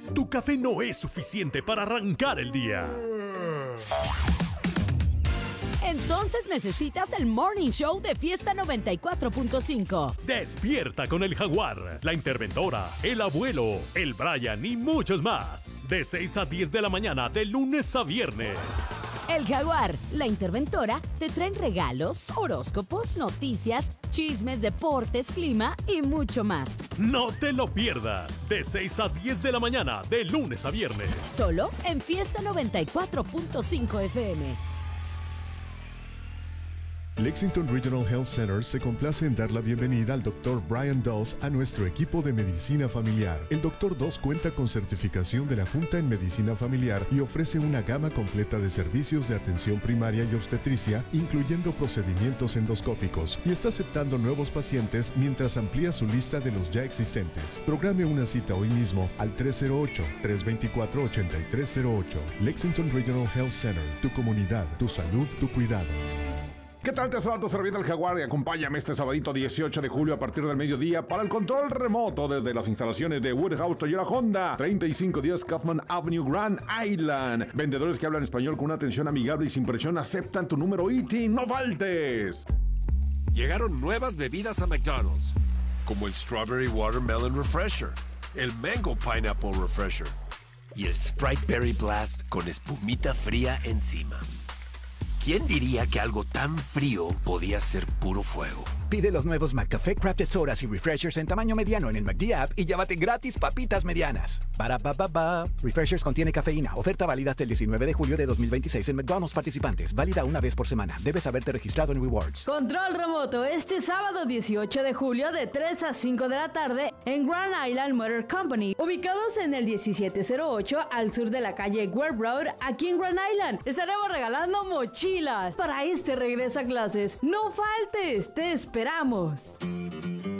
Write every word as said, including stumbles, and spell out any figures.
tu café no es suficiente para arrancar el día. Entonces necesitas el Morning Show de Fiesta noventa y cuatro punto cinco. Despierta con el Jaguar, la Interventora, el Abuelo, el Brian y muchos más. De seis a diez de la mañana, de lunes a viernes. El Jaguar, la Interventora, te traen regalos, horóscopos, noticias, chismes, deportes, clima y mucho más. No te lo pierdas. De seis a diez de la mañana, de lunes a viernes. Solo en Fiesta noventa y cuatro punto cinco F M. Lexington Regional Health Center se complace en dar la bienvenida al doctor Brian Doss a nuestro equipo de medicina familiar. El doctor Doss cuenta con certificación de la Junta en Medicina Familiar y ofrece una gama completa de servicios de atención primaria y obstetricia, incluyendo procedimientos endoscópicos, y está aceptando nuevos pacientes mientras amplía su lista de los ya existentes. Programe una cita hoy mismo al tres cero ocho, tres dos cuatro, ocho tres cero ocho. Lexington Regional Health Center, tu comunidad, tu salud, tu cuidado. ¿Qué tal? Te saluda tu servidor el Jaguar y acompáñame este sabadito dieciocho de julio a partir del mediodía para el control remoto desde las instalaciones de Woodhouse Toyota Honda, treinta y cinco diez Kaufman Avenue, Grand Island. Vendedores que hablan español con una atención amigable y sin presión aceptan tu número I T I N. ¡No faltes! Llegaron nuevas bebidas a McDonald's, como el Strawberry Watermelon Refresher, el Mango Pineapple Refresher y el Sprite Berry Blast con espumita fría encima. ¿Quién diría que algo tan frío podía ser puro fuego? Pide los nuevos McCafé Crafted Sodas y Refreshers en tamaño mediano en el McD App y llévate gratis papitas medianas. Para ba ba ba. Refreshers contiene cafeína. Oferta válida hasta el diecinueve de julio de dos mil veintiséis en McDonald's participantes. Válida una vez por semana. Debes haberte registrado en Rewards. Control remoto este sábado dieciocho de julio de tres a cinco de la tarde en Grand Island Motor Company, ubicados en el diecisiete cero ocho al sur de la calle Webb Road, aquí en Grand Island. Estaremos regalando mochilas para este regreso a clases. No faltes, te esperamos.